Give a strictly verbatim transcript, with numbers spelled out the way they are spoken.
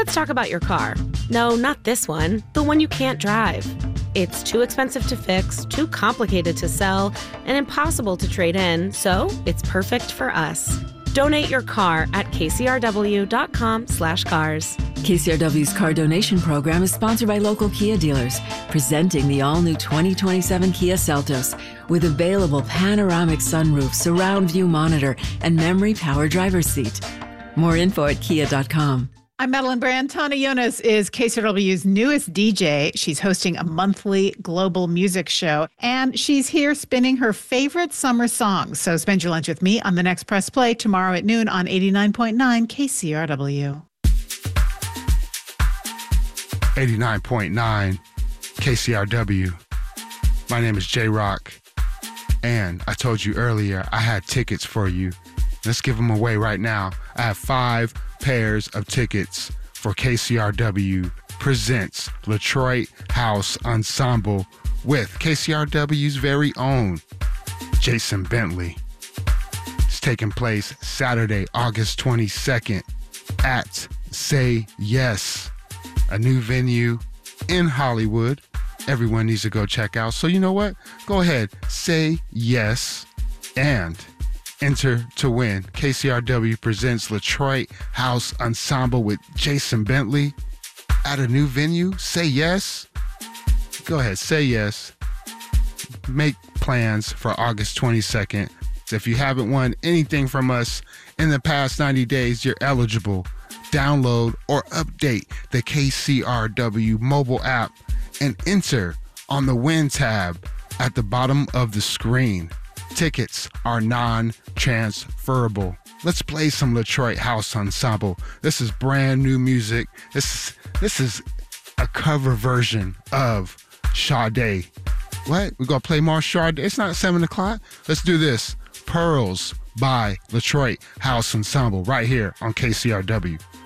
Let's talk about your car. No, not this one, the one you can't drive. It's too expensive to fix, too complicated to sell, and impossible to trade in, so it's perfect for us. Donate your car at kcrw.com slash cars. K C R W's car donation program is sponsored by local Kia dealers, presenting the all-new twenty twenty-seven Kia Seltos with available panoramic sunroof, surround view monitor, and memory power driver's seat. More info at kia dot com. I'm Madeline Brand. Tana Yonas is K C R W's newest D J. She's hosting a monthly global music show, and she's here spinning her favorite summer songs. So spend your lunch with me on the next Press Play tomorrow at noon on eighty-nine point nine K C R W. eighty-nine point nine K C R W. My name is J-Rock, and I told you earlier I had tickets for you. Let's give them away right now. I have five pairs of tickets for K C R W presents Detroit House Ensemble with K C R W's very own Jason Bentley. It's taking place Saturday, August twenty-second at Say Yes, a new venue in Hollywood. Everyone needs to go check out. So you know what? Go ahead, say yes, and enter to win. K C R W presents Detroit House Ensemble with Jason Bentley at a new venue. Say yes. Go ahead, say yes. Make plans for August twenty-second. If you haven't won anything from us in the past ninety days, you're eligible. Download or update the K C R W mobile app and enter on the win tab at the bottom of the screen. Tickets are non-transferable. Let's play some Detroit House Ensemble. This is brand new music. This is this is a cover version of Sade. What? We're gonna play more Sade? It's not seven o'clock. Let's do this. Pearls by Detroit House Ensemble right here on K C R W.